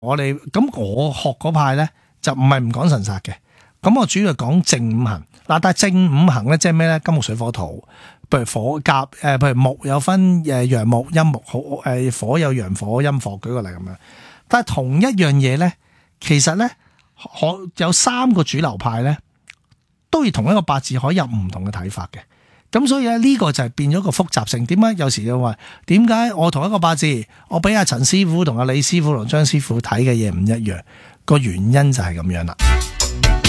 我學嗰派咧就唔係唔講神煞嘅，咁我主要係講正五行嗱，但係正五行咧即係咩咧？金木水火土，譬如火甲譬如木有分陽木陰木好火有陽火陰火，舉個例咁樣。但係同一樣嘢咧，其實咧有3個主流派咧，都要同一個八字可以有唔同嘅睇法嘅。咁所以咧呢個就係變咗個複雜性。點解有時就話點解我同一個八字，我俾阿陳師傅同阿李師傅同張師傅睇嘅嘢唔一樣？個原因就係咁樣啦。